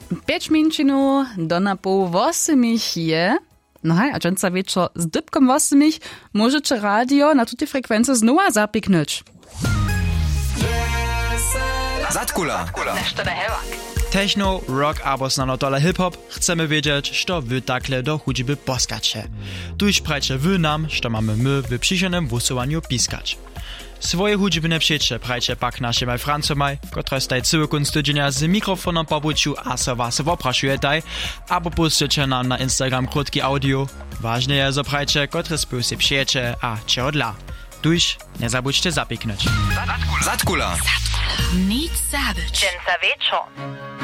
5 minčinov do napół 8 je. No hej, a dżęca wieczor z dybkom 8 możecie radio na tuty frekwencje znowu zapiknąć. Zatkula. Techno, rock albo snanotole hip-hop chcemy wiedzieć, co wy takle do hudźby poskacie. Tuż prajcie wy nam, co mamy my w przyjrzonym głosowaniu piskać. Swoje hudźbne przyjście prajcie pak naszym Francomaj, które staj cały kunst tydzienia z mikrofonem po buciu a so was opraszujecie, albo puszczycie nam na Instagram krótki audio. Ważne jest, że prajcie, które spójrz przyjecie, a cię odla. Tuż nie zabudźcie zapiknąć. Zatkula. Nic zabyć. Dżęca wieczor.